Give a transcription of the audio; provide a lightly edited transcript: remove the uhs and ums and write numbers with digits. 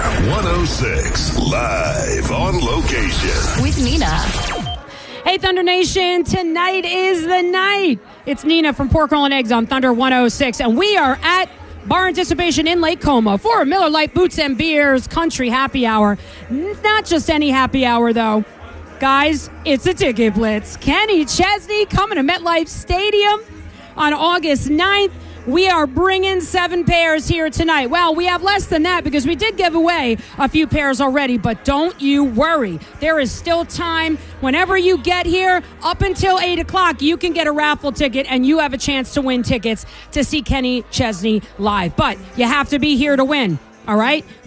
106, live on location. With Nina. Hey, Thunder Nation, tonight is the night. It's Nina from Pork Roll and Eggs on Thunder 106, and we are at Bar Anticipation in Lake Como for Miller Lite Boots and Beers Country Happy Hour. Not just any happy hour, though. Guys, it's a ticket blitz. Kenny Chesney coming to MetLife Stadium on August 9th. We are bringing 7 pairs here tonight. Well, we have less than that because we did give away a few pairs already, but don't you worry. There is still time. Whenever you get here, up until 8 o'clock, you can get a raffle ticket and you have a chance to win tickets to see Kenny Chesney live. But you have to be here to win, all right?